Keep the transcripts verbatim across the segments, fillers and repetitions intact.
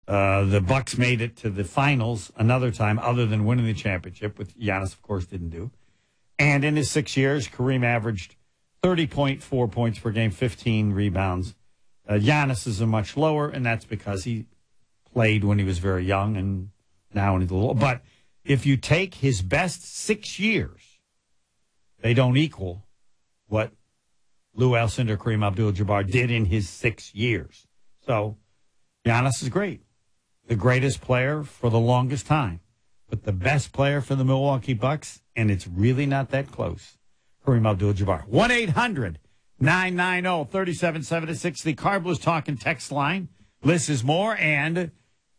Uh, the Bucks made it to the finals another time other than winning the championship, which Giannis, of course, didn't do. And in his six years, Kareem averaged thirty point four points per game, fifteen rebounds. Uh, Giannis is a much lower, and that's because he played when he was very young and now he's a little. But if you take his best six years, they don't equal what Lou Alcindor, Kareem Abdul-Jabbar did in his six years. So Giannis is great. The greatest player for the longest time. But the best player for the Milwaukee Bucks, and it's really not that close, Kareem Abdul-Jabbar. one eight hundred nine nine zero three seven seven six, the Car Blues Talking text line. Liz is more, and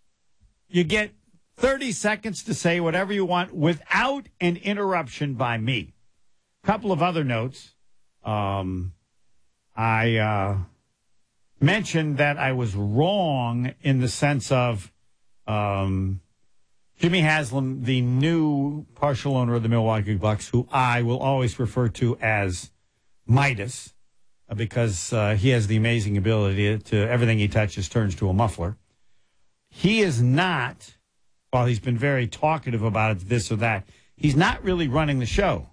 you get thirty seconds to say whatever you want without an interruption by me. Couple of other notes. Um, I uh, mentioned that I was wrong in the sense of um, Jimmy Haslam, the new partial owner of the Milwaukee Bucks, who I will always refer to as Midas, uh, because uh, he has the amazing ability to everything he touches turns to a muffler. He is not, while he's been very talkative about it, this or that, he's not really running the show.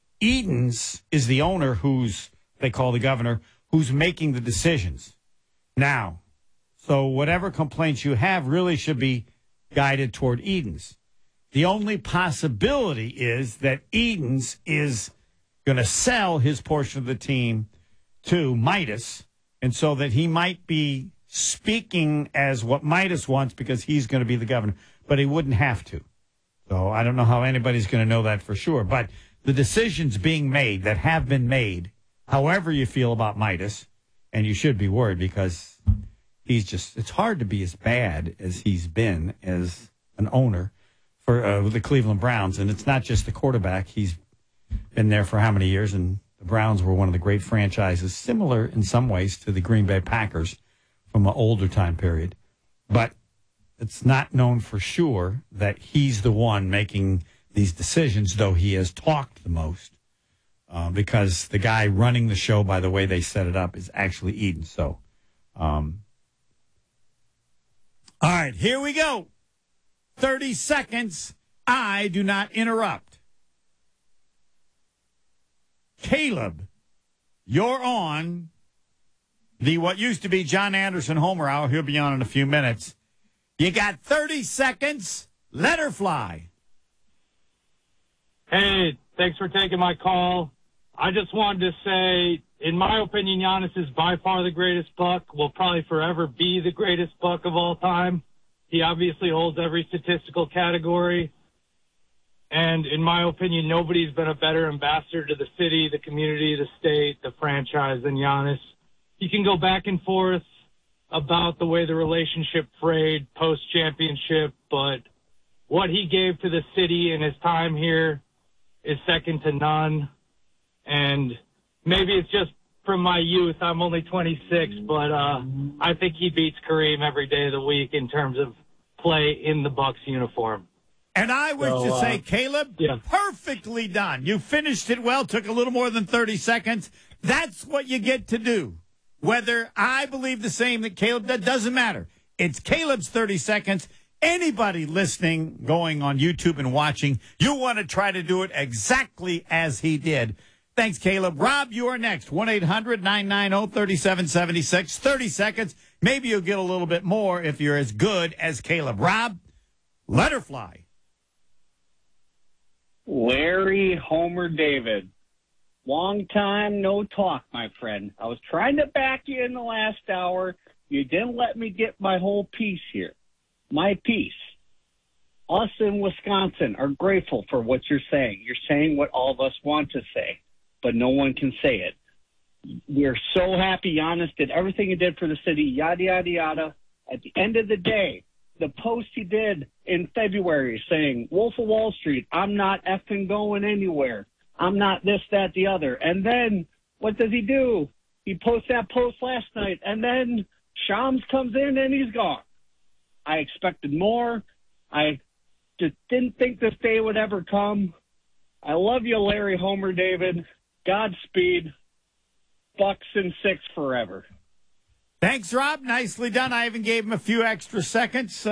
Edens is the owner who's, they call the governor, who's making the decisions. Now, so whatever complaints you have really should be guided toward Edens. The only possibility is that Edens is going to sell his portion of the team to Midas, and so that he might be speaking as what Midas wants because he's going to be the governor, but he wouldn't have to. So I don't know how anybody's going to know that for sure, but the decisions being made that have been made, however you feel about Midas, and you should be worried because he's just, it's hard to be as bad as he's been as an owner for uh, the Cleveland Browns. And it's not just the quarterback. He's been there for how many years? And the Browns were one of the great franchises, similar in some ways to the Green Bay Packers from an older time period. But it's not known for sure that he's the one making these decisions, though he has talked the most. Uh, because the guy running the show, by the way they set it up, is actually Eden. So, um, all right, here we go. thirty seconds. I do not interrupt. Caleb, you're on the what used to be John Anderson Homer Hour. He'll be on in a few minutes. You got thirty seconds. Let her fly. Hey, thanks for taking my call. I just wanted to say, in my opinion, Giannis is by far the greatest Buck, will probably forever be the greatest Buck of all time. He obviously holds every statistical category. And in my opinion, nobody's been a better ambassador to the city, the community, the state, the franchise than Giannis. You can go back and forth about the way the relationship frayed post-championship, but what he gave to the city in his time here is second to none. And maybe it's just from my youth. I'm only twenty-six, but uh, I think he beats Kareem every day of the week in terms of play in the Bucks uniform. And I wish so, to uh, say, Caleb, yeah. Perfectly done. You finished it well, took a little more than thirty seconds. That's what you get to do. Whether I believe the same that Caleb, that doesn't matter. It's Caleb's thirty seconds. Anybody listening, going on YouTube and watching, you want to try to do it exactly as he did. Thanks, Caleb. Rob, you are next. one eight hundred nine nine zero three seven seven six. thirty seconds. Maybe you'll get a little bit more if you're as good as Caleb. Rob, let her fly. Larry Homer David. Long time no talk, my friend. I was trying to back you in the last hour. You didn't let me get my whole piece here. My piece. Us in Wisconsin are grateful for what you're saying. You're saying what all of us want to say, but no one can say it. We're so happy Giannis did everything he did for the city, yada, yada, yada. At the end of the day, the post he did in February saying, Wolf of Wall Street, I'm not effing going anywhere. I'm not this, that, the other. And then what does he do? He posts that post last night, and then Shams comes in and he's gone. I expected more. I just didn't think this day would ever come. I love you, Larry Homer David. Godspeed. Bucks in six forever. Thanks, Rob. Nicely done. I even gave him a few extra seconds.